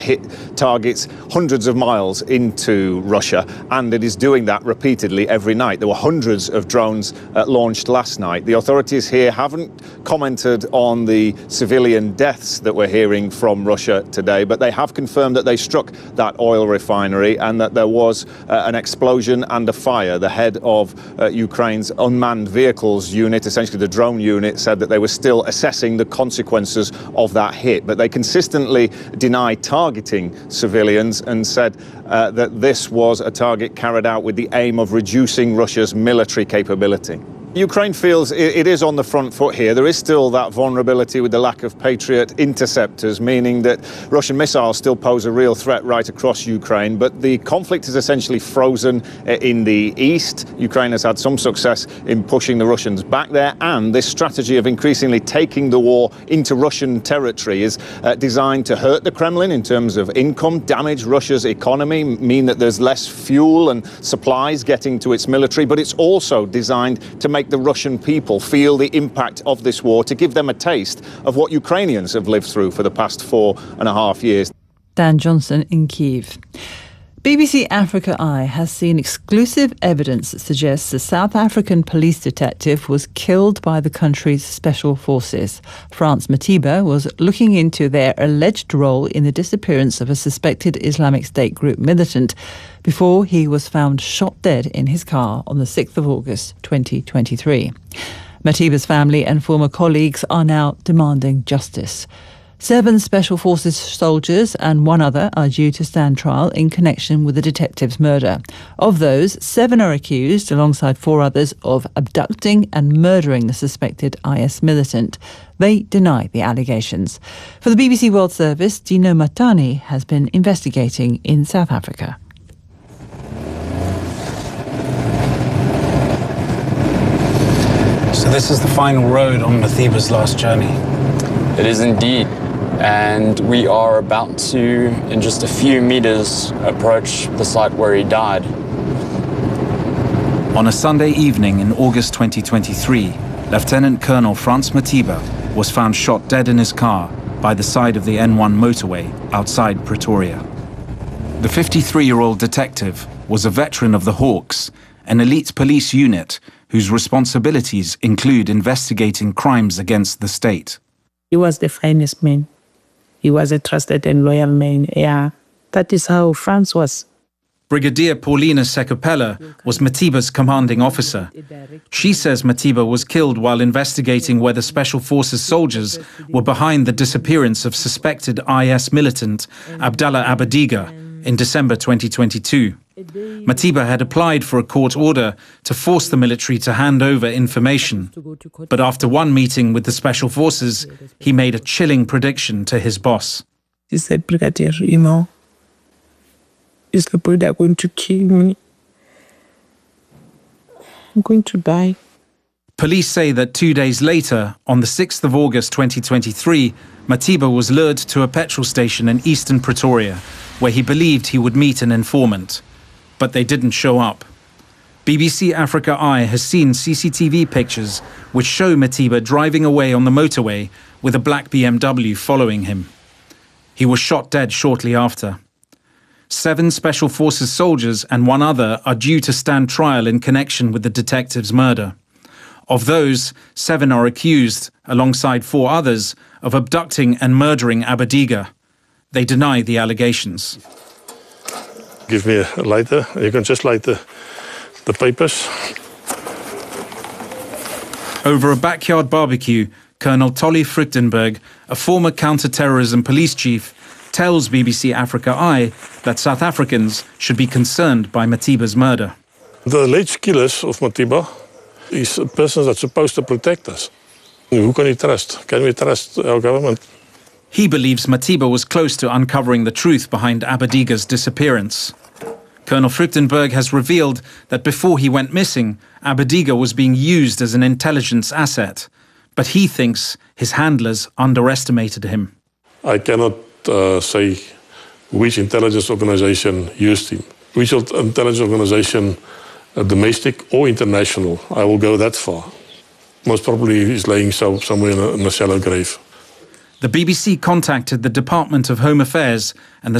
hit targets hundreds of miles into Russia, and it is doing that repeatedly every night. There were hundreds of drones launched last night. The authorities here haven't commented on the civilian deaths that we're hearing from Russia today, but they have confirmed that they struck that oil refinery and that there was an explosion and a fire. The head of Ukraine's unmanned vehicles unit, essentially the drone unit, said that they were still assessing the consequences of that hit, but they consistently deny targeting civilians and said that this was a target carried out with the aim of reducing Russia's military capability. Ukraine feels it is on the front foot here. There is still that vulnerability with the lack of Patriot interceptors, meaning that Russian missiles still pose a real threat right across Ukraine. But the conflict is essentially frozen in the east. Ukraine has had some success in pushing the Russians back there, and this strategy of increasingly taking the war into Russian territory is designed to hurt the Kremlin in terms of income, damage Russia's economy, mean that there's less fuel and supplies getting to its military, but it's also designed to make the Russian people feel the impact of this war, to give them a taste of what Ukrainians have lived through for the past 4.5 years. Dan Johnson in Kyiv. BBC Africa Eye has seen exclusive evidence that suggests a South African police detective was killed by the country's special forces. Frans Matiba was looking into their alleged role in the disappearance of a suspected Islamic State group militant before he was found shot dead in his car on the 6th of August 2023. Matiba's family and former colleagues are now demanding justice. 7 Special Forces soldiers and 1 other are due to stand trial in connection with the detective's murder. Of those, 7 are accused, alongside 4 others, of abducting and murdering the suspected IS militant. They deny the allegations. For the BBC World Service, Dino Matani has been investigating in South Africa. So this is the final road on Matiba's last journey. It is indeed. And we are about to, in just a few meters, approach the site where he died. On a Sunday evening in August 2023, Lieutenant Colonel Frans Matiba was found shot dead in his car by the side of the N1 motorway outside Pretoria. The 53-year-old detective was a veteran of the Hawks, an elite police unit whose responsibilities include investigating crimes against the state. He was the finest man. He was a trusted and loyal man. Yeah, that is how Frans was. Brigadier Paulina Sekupela was Matiba's commanding officer. She says Matiba was killed while investigating whether Special Forces soldiers were behind the disappearance of suspected IS militant Abdallah Abadiga in December 2022. Matiba had applied for a court order to force the military to hand over information. But after one meeting with the Special Forces, he made a chilling prediction to his boss. He said, Brigadier, you know, is the boy that going to kill me? I'm going to die. Police say that 2 days later, on the 6th of August 2023, Matiba was lured to a petrol station in eastern Pretoria, where he believed he would meet an informant. But they didn't show up. BBC Africa Eye has seen CCTV pictures which show Matiba driving away on the motorway with a black BMW following him. He was shot dead shortly after. 7 Special Forces soldiers and 1 other are due to stand trial in connection with the detective's murder. Of those, 7 are accused, alongside 4 others, of abducting and murdering Abadiga. They deny the allegations. Give me a lighter. You can just light the papers. Over a backyard barbecue, Colonel Tolly Fruchtenberg, a former counter-terrorism police chief, tells BBC Africa Eye that South Africans should be concerned by Matiba's murder. The alleged killers of Matiba is a person that's supposed to protect us. Who can we trust? Can we trust our government? He believes Matiba was close to uncovering the truth behind Abadiga's disappearance. Colonel Fruchtenberg has revealed that before he went missing, Abadiga was being used as an intelligence asset, but he thinks his handlers underestimated him. I cannot say which intelligence organization used him. Which intelligence organization, domestic or international, I will go that far. Most probably he's laying somewhere in a shallow grave. The BBC contacted the Department of Home Affairs and the